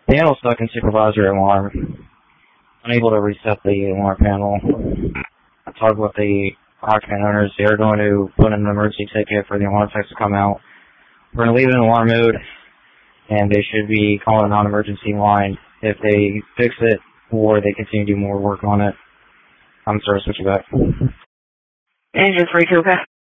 Panel stuck in supervisory alarm. Unable to reset the alarm panel. I talked with the occupant owners. They're going to put in an emergency ticket for the alarm techs to come out. We're going to leave it in alarm mode, and they should be calling a non-emergency line if they fix it or they continue to do more work on it. I'm sorry, switch it back. Engine 3 2, okay.